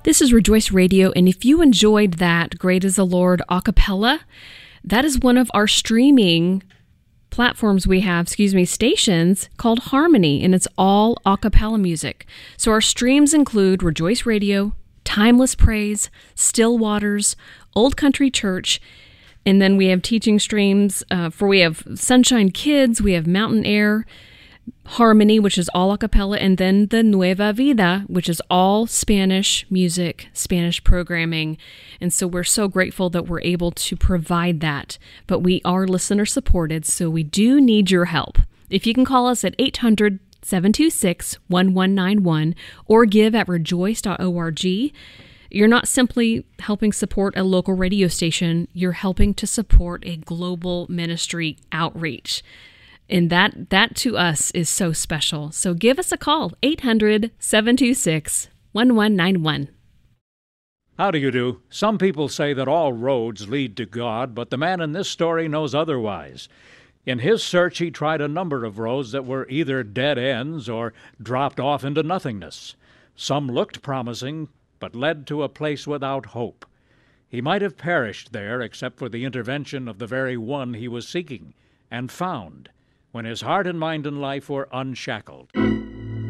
This is Rejoice Radio, and if you enjoyed that Great is the Lord a cappella, that is one of our streaming stations called Harmony, and it's all a cappella music. So our streams include Rejoice Radio, Timeless Praise, Still Waters, Old Country Church, and then we have teaching streams we have Sunshine Kids, we have Mountain Air, Harmony, which is all a cappella, and then the Nueva Vida, which is all Spanish music, Spanish programming. And so we're so grateful that we're able to provide that. But we are listener supported, so we do need your help. If you can call us at 800-726-1191 or give at rejoice.org, you're not simply helping support a local radio station, you're helping to support a global ministry outreach. And that to us is so special. So give us a call, 800-726-1191. How do you do? Some people say that all roads lead to God, but the man in this story knows otherwise. In his search, he tried a number of roads that were either dead ends or dropped off into nothingness. Some looked promising, but led to a place without hope. He might have perished there except for the intervention of the very one he was seeking and found, when his heart and mind and life were unshackled.